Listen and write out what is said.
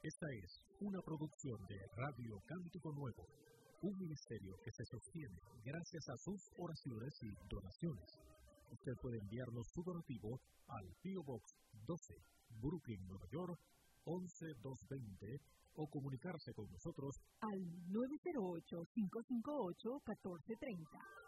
Esta es una producción de Radio Cántico Nuevo, un ministerio que se sostiene gracias a sus oraciones y donaciones. Usted puede enviarnos su donativo al P.O. Box 12, Brooklyn, Nueva York, 11220, o comunicarse con nosotros al 908-558-1430.